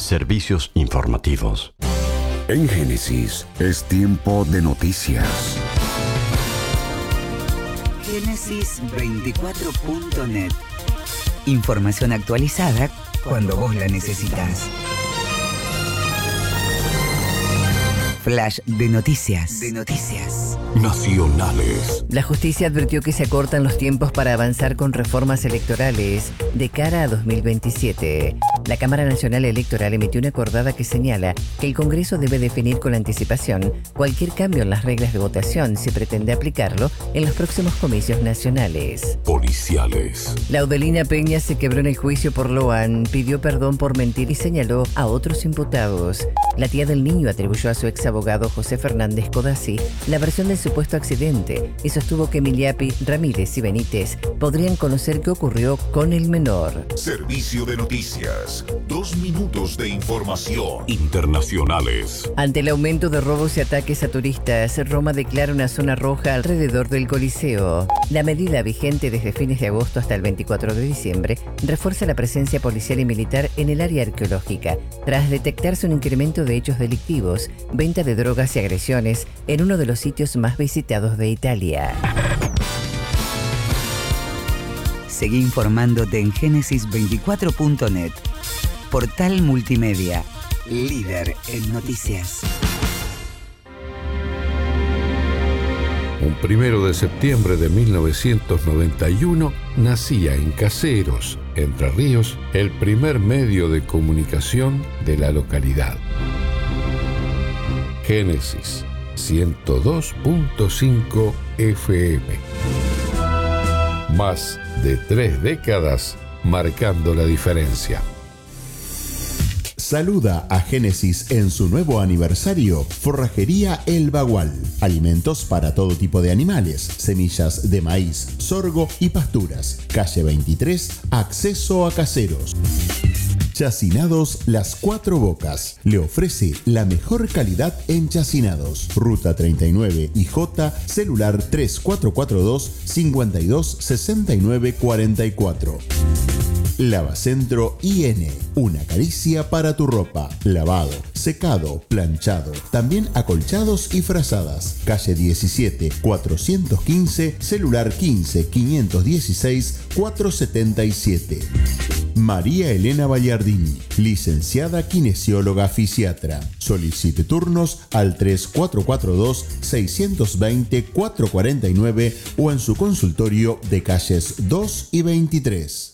Servicios informativos. En Génesis es tiempo de noticias. Génesis24.net. Información actualizada cuando vos la necesitas. Flash de noticias. Nacionales. La justicia advirtió que se acortan los tiempos para avanzar con reformas electorales de cara a 2027. La Cámara Nacional Electoral emitió una acordada que señala que el Congreso debe definir con anticipación cualquier cambio en las reglas de votación si pretende aplicarlo en los próximos comicios nacionales. Policiales. Laudelina Peña se quebró en el juicio por Loan, pidió perdón por mentir y señaló a otros imputados. La tía del niño atribuyó a su ex abogado José Fernández Codazzi la versión del supuesto accidente y sostuvo que Miliapi, Ramírez y Benítez podrían conocer qué ocurrió con el menor. Servicio de noticias. 2 minutos de información. Internacionales. Ante el aumento de robos y ataques a turistas, Roma declara una zona roja alrededor del Coliseo. La medida, vigente desde fines de agosto hasta el 24 de diciembre, refuerza la presencia policial y militar en el área arqueológica, tras detectarse un incremento de hechos delictivos, venta de drogas y agresiones en uno de los sitios más visitados de Italia. Seguí informándote en Génesis24.net. Portal multimedia, líder en noticias. Un 1 de septiembre de 1991 nacía en Caseros, Entre Ríos, el primer medio de comunicación de la localidad. Génesis 102.5 FM. Más de 3 décadas marcando la diferencia. Saluda a Génesis en su nuevo aniversario, Forrajería El Bagual. Alimentos para todo tipo de animales, semillas de maíz, sorgo y pasturas. Calle 23, acceso a Caseros. Chacinados Las Cuatro Bocas. Le ofrece la mejor calidad en chacinados. Ruta 39 IJ, celular 3442 52 69 44. Lavacentro IN, una caricia para tu ropa. Lavado, secado, planchado, también acolchados y frazadas. Calle 17, 415, celular 15 516 477. María Elena Ballardini, licenciada kinesióloga fisiatra. Solicite turnos al 3442 620 449 o en su consultorio de calles 2 y 23.